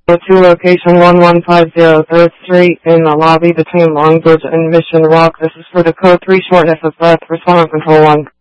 to location 1150 3rd Street in the lobby between Longbridge and Mission Rock. This is for the code 3 shortness of breath. Respond control 1.